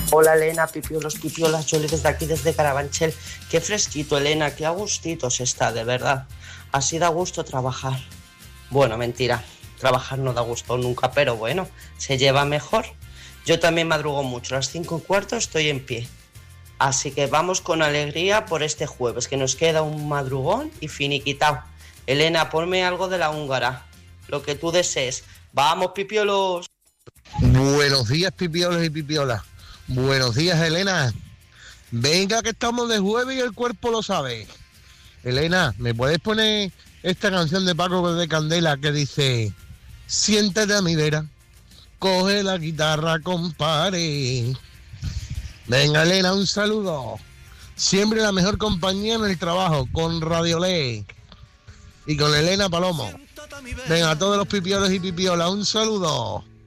Hola Elena, pipiolos, pipiolas, yo desde aquí, desde Carabanchel. Qué fresquito, Elena, qué a gustito se está, de verdad. Así da gusto trabajar. Bueno, mentira, trabajar no da gusto nunca, pero bueno, se lleva mejor. Yo también madrugo mucho, a las 5:15 estoy en pie. Así que vamos con alegría por este jueves, que nos queda un madrugón y finiquitao. Elena, ponme algo de la húngara, lo que tú desees. ¡Vamos, pipiolos! Buenos días, pipiolos y pipiolas. Buenos días, Elena. Venga, que estamos de jueves y el cuerpo lo sabe. Elena, ¿me puedes poner esta canción de Paco de Candela que dice: siéntate a mi vera, coge la guitarra, compare? Venga, Elena, un saludo. Siempre la mejor compañía en el trabajo, con Radio Ley y con Elena Palomo. Venga, a todos los pipiolos y pipiolas, un saludo.